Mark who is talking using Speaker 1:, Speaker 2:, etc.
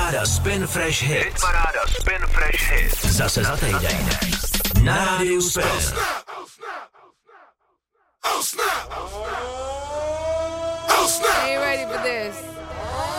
Speaker 1: Hitparáda Spin Fresh Hits. Zase za týden. Na rádiu Spin.
Speaker 2: Oh snap! Oh snap!
Speaker 3: Are you ready for this?